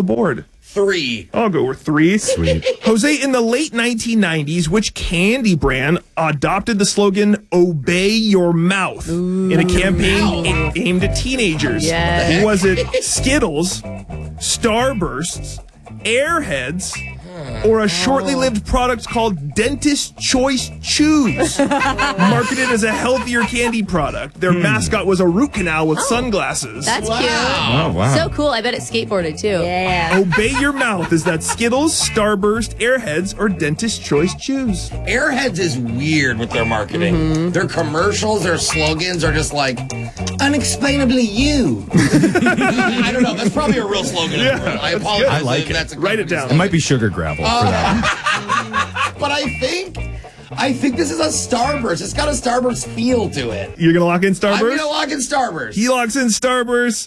the board? 3. I'll go with 3. Sweet. Jose, in the late 1990s, which candy brand adopted the slogan, "Obey Your Mouth," in a campaign aimed at teenagers? Yes. Was it Skittles, Starbursts, Airheads, or a shortly lived product called Dentist Choice Chews? Marketed as a healthier candy product. Their mascot was a root canal with sunglasses. That's cute. Oh, wow. So cool. I bet it skateboarded too. Yeah. Obey Your Mouth. Is that Skittles, Starburst, Airheads, or Dentist Choice Chews? Airheads is weird with their marketing. Their commercials, their slogans are just like, unexplainably you. I don't know. That's probably a real slogan. Yeah, I apologize. I like if it. That's a Write it company down. It might be sugar gravel for that. But I think this is a Starburst. It's got a Starburst feel to it. You're going to lock in I'm Starburst? gonna lock in Starburst. He locks in Starburst.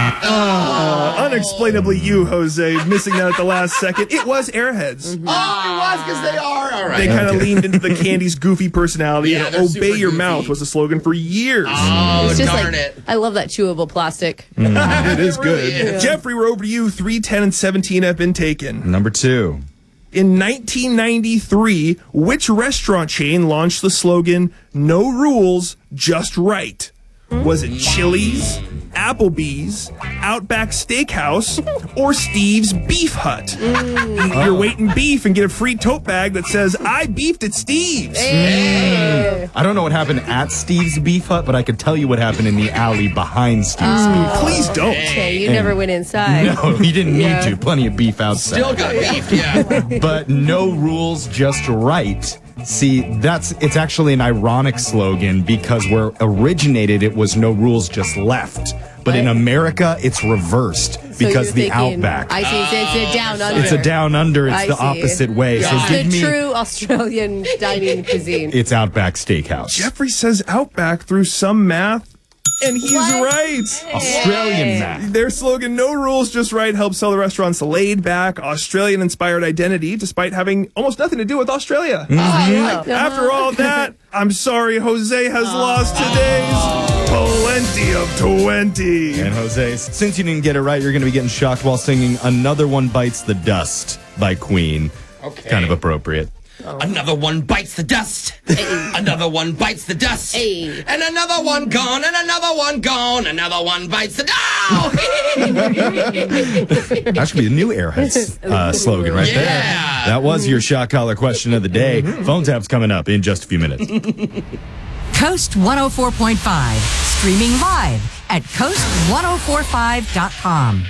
Unexplainably you, Jose, missing that at the last second. It was Airheads. Oh, it was because they are. All right. They kind of leaned into the candy's goofy personality, Yeah, and they're Obey super Your goofy. Mouth was the slogan for years. Oh, It's just darn like, it. I love that chewable plastic. It is good. really is. Jeffrey, we're over to you. 3, 10, and 17 have been taken. Number 2. In 1993, which restaurant chain launched the slogan, "No rules, just right"? Was it Chili's, Applebee's, Outback Steakhouse, or Steve's Beef Hut? Eat your weight in beef and get a free tote bag that says, "I beefed at Steve's." I don't know what happened at Steve's Beef Hut, but I could tell you what happened in the alley behind Steve's Beef Hut. Please don't. Okay, you never went inside. No, he didn't need to. Plenty of beef outside. Still got beef, yeah. But no rules, just right. See, it's actually an ironic slogan because where originated it was no rules, just left. But in America, it's reversed because So the you're thinking, Outback. I see. It's a down under. It's a down under. It's I the see. opposite way. Yeah. So It's give the me. true Australian dining cuisine. It's Outback Steakhouse. Jeffrey says Outback through some math, and he's right. Australian math. Their slogan, "No rules, just right," helps sell the restaurant's laid-back, Australian-inspired identity, despite having almost nothing to do with Australia. After all that, I'm sorry, Jose has lost today's plenty of 20. And Jose, since you didn't get it right, you're going to be getting shocked while singing "Another One Bites the Dust" by Queen. Okay. Kind of appropriate. Another one bites the dust. Another one bites the dust. Hey. And another one gone, and another one gone. Another one bites the dust. That should be the new Airheads slogan right there. Yeah. That was your shot collar question of the day. Phone tap's coming up in just a few minutes. Coast 104.5, streaming live at coast1045.com.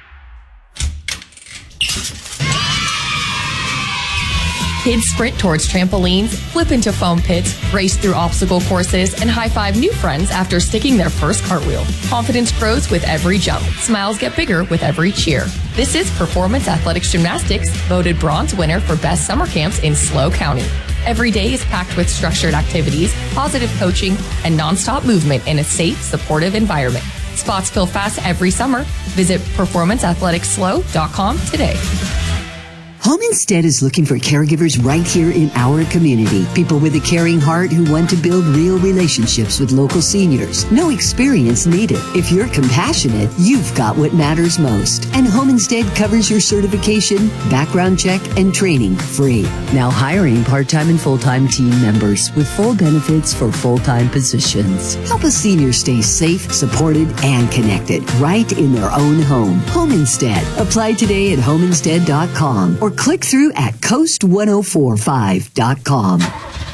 Kids sprint towards trampolines, flip into foam pits, race through obstacle courses, and high-five new friends after sticking their first cartwheel. Confidence grows with every jump. Smiles get bigger with every cheer. This is Performance Athletics Gymnastics, voted bronze winner for best summer camps in SLO County. Every day is packed with structured activities, positive coaching, and nonstop movement in a safe, supportive environment. Spots fill fast every summer. Visit performanceathleticslo.com today. Home Instead is looking for caregivers right here in our community. People with a caring heart who want to build real relationships with local seniors. No experience needed. If you're compassionate, you've got what matters most. And Home Instead covers your certification, background check, and training free. Now hiring part-time and full-time team members with full benefits for full-time positions. Help a senior stay safe, supported, and connected right in their own home. Home Instead. Apply today at homeinstead.com or click through at coast1045.com.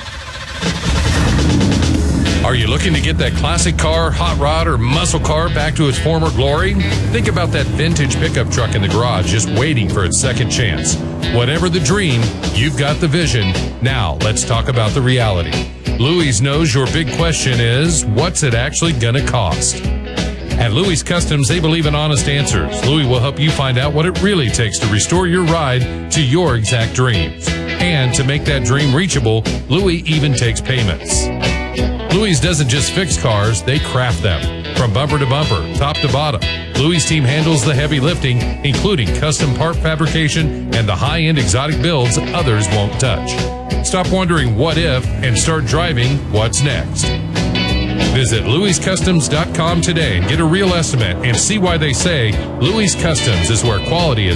Are you looking to get that classic car, hot rod, or muscle car back to its former glory? Think about that vintage pickup truck in the garage just waiting for its second chance. Whatever the dream, you've got the vision. Now, let's talk about the reality. Louis knows your big question is, what's it actually gonna cost? At Louis Customs, they believe in honest answers. Louis will help you find out what it really takes to restore your ride to your exact dreams. And to make that dream reachable, Louis even takes payments. Louis doesn't just fix cars, they craft them. From bumper to bumper, top to bottom, Louis' team handles the heavy lifting, including custom part fabrication and the high-end exotic builds others won't touch. Stop wondering what if and start driving what's next. Visit louiscustoms.com today and get a real estimate and see why they say Louis Customs is where quality is